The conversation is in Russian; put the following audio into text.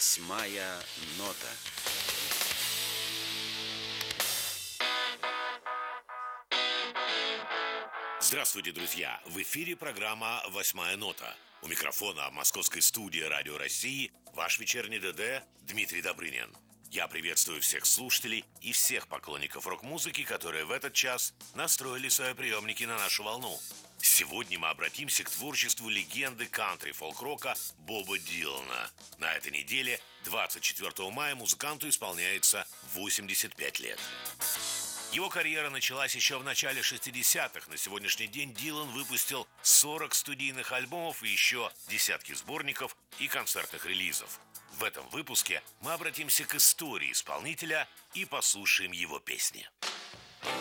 Восьмая нота. Здравствуйте, друзья! В эфире программа «Восьмая нота». У микрофона в московской студии Радио России ваш вечерний ДД Дмитрий Добрынин. Я приветствую всех слушателей и всех поклонников рок-музыки, которые в этот час настроили свои приемники на нашу волну. Сегодня мы обратимся к творчеству легенды кантри-фолк-рока Боба Дилана. На этой неделе, 24 мая, музыканту исполняется 85 лет. Его карьера началась еще в начале 60-х. На сегодняшний день Дилан выпустил 40 студийных альбомов и еще десятки сборников и концертных релизов. В этом выпуске мы обратимся к истории исполнителя и послушаем его песни.